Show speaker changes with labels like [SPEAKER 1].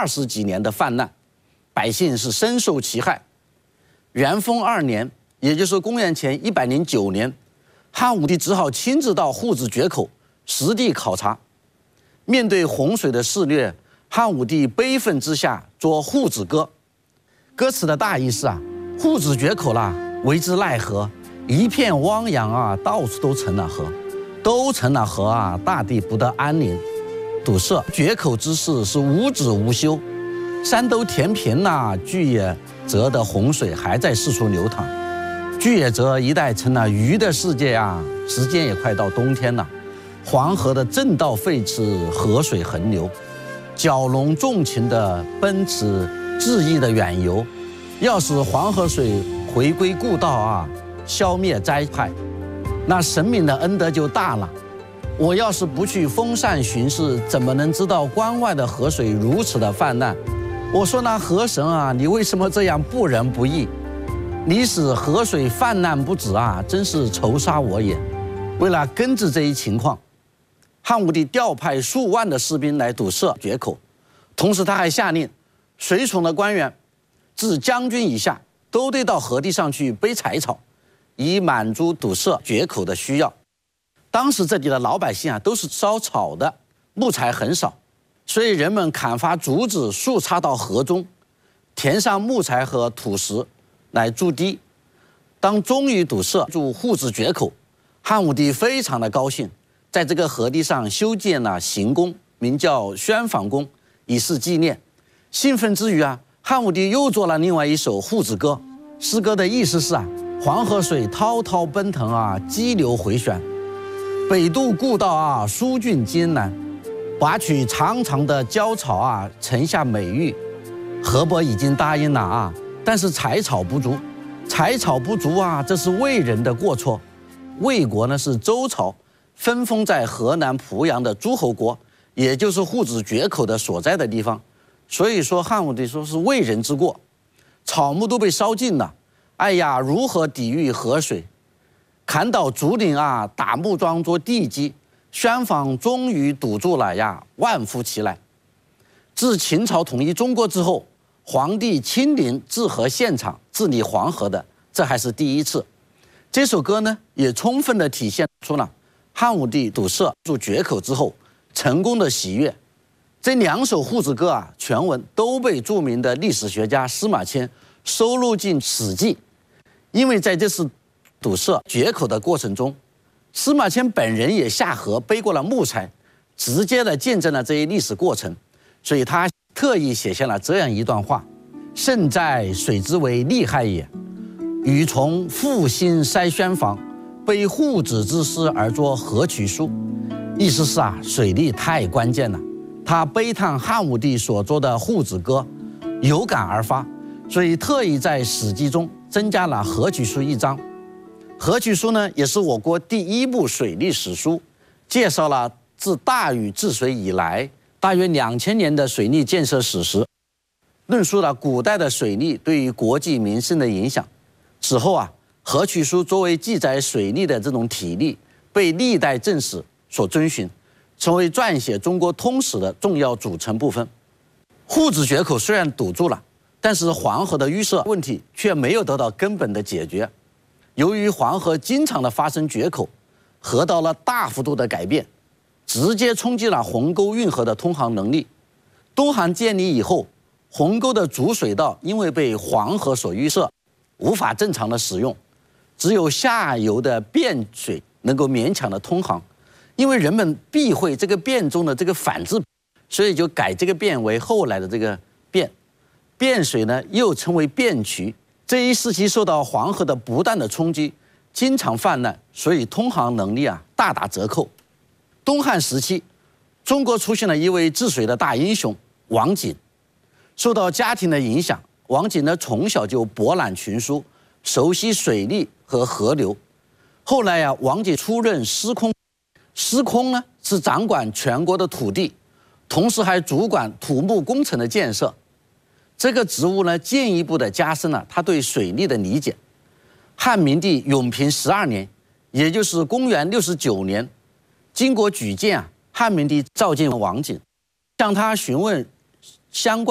[SPEAKER 1] 20几年的泛滥，百姓是深受其害。元丰2年，也就是公元前109年，汉武帝只好亲自到户子决口实地考察。面对洪水的肆虐，汉武帝悲愤之下作《户子歌》。歌词的大意是户子决口啦，为之奈何？一片汪洋到处都成了河，都成了河大地不得安宁，堵塞决口之势是无止无休。山都填平了，巨野泽的洪水还在四处流淌。巨野泽一带成了鱼的世界时间也快到冬天了。黄河的正道废弛，河水横流，蛟龙纵情的奔驰，恣意的远游。要使黄河水回归故道消灭灾害，那神明的恩德就大了。我要是不去封禅巡视，怎么能知道关外的河水如此的泛滥？我说那河神你为什么这样不仁不义？你使河水泛滥不止真是仇杀我也。为了根治这一情况，汉武帝调派数万的士兵来堵塞决口，同时他还下令随从的官员自将军以下都得到河堤上去背柴草，以满足堵塞决口的需要。当时这里的老百姓都是烧草的，木材很少，所以人们砍伐竹子竖插到河中，填上木材和土石来筑堤。当终于堵塞住户子决口，汉武帝非常的高兴，在这个河堤上修建了行宫，名叫宣坊宫，以示纪念。兴奋之余汉武帝又做了另外一首《户子歌》。诗歌的意思是黄河水滔滔奔腾激流回旋，北渡故道疏浚艰难，拔取长长的椒草城下美玉。河伯已经答应了但是柴草不足，柴草不足这是魏人的过错。魏国呢是周朝分封在河南濮阳的诸侯国，也就是户子决口的所在的地方。所以说汉武帝说是魏人之过，草木都被烧尽了。哎呀，如何抵御河水？砍倒竹林打木桩做地基，宣坊终于堵住了万夫齐来。自秦朝统一中国之后，皇帝亲临治河现场治理黄河的，这还是第一次。这首歌呢，也充分地体现出了汉武帝堵塞住决口之后成功的喜悦。这2首户子歌全文都被著名的历史学家司马迁收录进《史记》。因为在这次堵塞决口的过程中，司马迁本人也下河背过了木材，直接的见证了这一历史过程，所以他特意写下了这样一段话：胜在水之为利害也，禹从复兴塞宣坊，背户子之师而作河渠书。意思是水利太关键了。他悲叹汉武帝所作的《户子歌》有感而发，所以特意在《史记》中增加了河渠书一章。河渠书呢，也是我国第1部水利史书，介绍了自大禹治水以来大约2000年的水利建设史实，论述了古代的水利对于国计民生的影响。此后河渠书作为记载水利的这种体例，被历代正史所遵循，成为撰写中国通史的重要组成部分。户子决口虽然堵住了，但是黄河的淤塞问题却没有得到根本的解决。由于黄河经常的发生决口，河道了大幅度的改变，直接冲击了鸿沟运河的通航能力。东航建立以后，鸿沟的主水道因为被黄河所淤塞，无法正常的使用，只有下游的汴水能够勉强的通航。因为人们避讳这个汴中的这个反字，所以就改这个汴为后来的这个汴。汴水呢又称为汴渠。这一时期受到黄河的不断的冲击，经常泛滥，所以通航能力大打折扣。东汉时期，中国出现了一位治水的大英雄王璟。受到家庭的影响，王璟呢从小就博览群书，熟悉水利和河流。后来王璟出任司空。司空呢是掌管全国的土地，同时还主管土木工程的建设。这个职务呢进一步的加深了他对水利的理解。汉明帝永平12年，也就是公元69年，经过举荐汉明帝召见王璟，向他询问相关